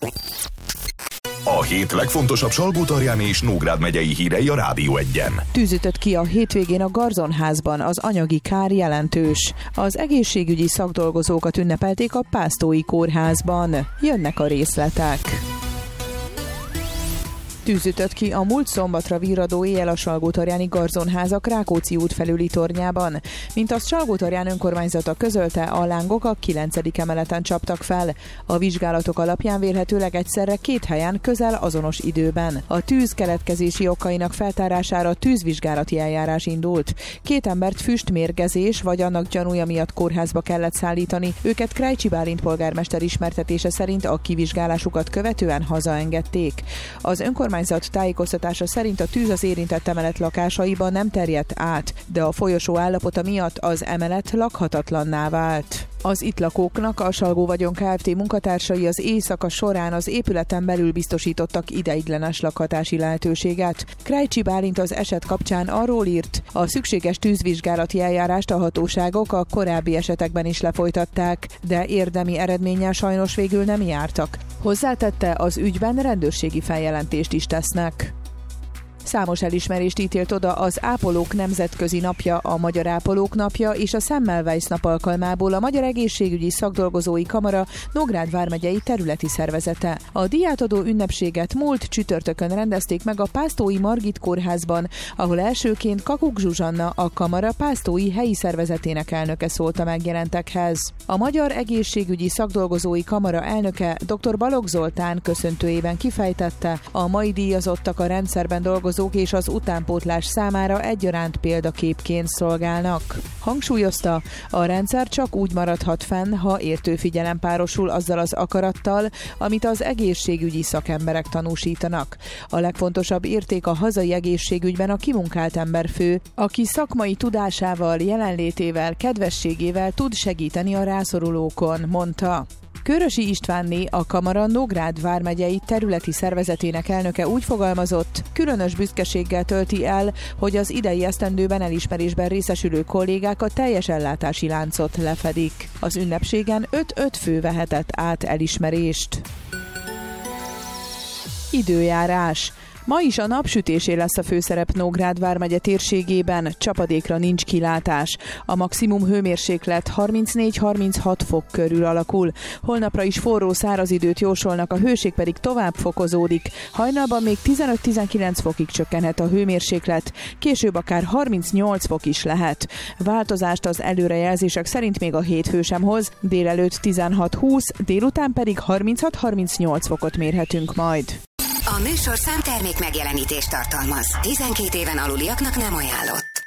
A hét legfontosabb Salgótarjáni és Nógrád megyei hírei a Rádió 1-en. Tűz ütött ki a hétvégén a Garzonházban, az anyagi kár jelentős. Az egészségügyi szakdolgozókat ünnepelték a Pásztói Kórházban. Jönnek a részletek. Tűz ütött ki a múlt szombatra virradó éjjel a Salgótarjáni Garzonházak Rákóczi út felüli tornyában. Mint azt Salgótarján önkormányzata közölte, a lángok a 9. emeleten csaptak fel. A vizsgálatok alapján vélhetőleg egyszerre 2 helyen közel azonos időben. A tűz keletkezési okainak feltárására tűzvizsgálati eljárás indult. 2 embert füstmérgezés vagy annak gyanúja miatt kórházba kellett szállítani. Őket Krajcsi Bálint polgármester ismertetése szerint a kivizsgálásukat követően hazaengedték. Az önkormányzat tájékoztatása szerint a tűz az érintett emelet lakásaiban nem terjedt át, de a folyosó állapota miatt az emelet lakhatatlanná vált. Az itt lakóknak a Salgó Vagyon Kft. Munkatársai az éjszaka során az épületen belül biztosítottak ideiglenes lakhatási lehetőséget. Krajcsi Bálint az eset kapcsán arról írt, a szükséges tűzvizsgálati eljárást a hatóságok a korábbi esetekben is lefolytatták, de érdemi eredménnyel sajnos végül nem jártak. Hozzátette, az ügyben rendőrségi feljelentést is tesznek. Számos elismerést ítélt oda az Ápolók Nemzetközi Napja, a Magyar Ápolók Napja és a Semmelweis nap alkalmából a Magyar Egészségügyi Szakdolgozói Kamara Nógrád vármegyei területi szervezete. A díjátadó ünnepséget múlt csütörtökön rendezték meg a Pásztói Margit kórházban, ahol elsőként Kakuk Zsuzsanna, a kamara pásztói helyi szervezetének elnöke szólt a megjelentekhez. A Magyar Egészségügyi Szakdolgozói Kamara elnöke dr. Balogh Zoltán köszöntőjében kifejtette, a mai díjazottak a rendszerben dolgozók és az utánpótlás számára egyaránt példaképként szolgálnak. Hangsúlyozta, a rendszer csak úgy maradhat fenn, ha értő figyelem párosul azzal az akarattal, amit az egészségügyi szakemberek tanúsítanak. A legfontosabb érték a hazai egészségügyben a kimunkált ember fő, aki szakmai tudásával, jelenlétével, kedvességével tud segíteni a rászorulókon, mondta. Körösi Istvánné, a kamara Nógrád vármegyei területi szervezetének elnöke úgy fogalmazott, különös büszkeséggel tölti el, hogy az idei esztendőben elismerésben részesülő kollégák a teljes ellátási láncot lefedik. Az ünnepségen 5 fő vehetett át elismerést. Időjárás. Ma is a napsütésé lesz a főszerep Nógrád vármegye térségében, csapadékra nincs kilátás. A maximum hőmérséklet 34-36 fok körül alakul. Holnapra is forró száraz időt jósolnak, a hőség pedig tovább fokozódik. Hajnalban még 15-19 fokig csökkenhet a hőmérséklet, később akár 38 fok is lehet. Változást az előrejelzések szerint még a hétfő sem hoz, délelőtt 16-20, délután pedig 36-38 fokot mérhetünk majd. A műsorszám termék megjelenítést tartalmaz. 12 éven aluliaknak nem ajánlott.